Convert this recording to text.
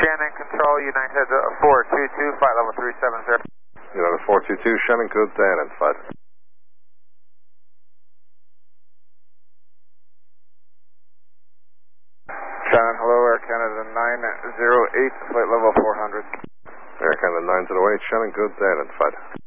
Shannon Control, United 422, flight level 370. United 422, Shannon, good day, and FUD. Shannon, hello, Air Canada 908, flight level 400. Air Canada 908, Shannon, good day, and FUD.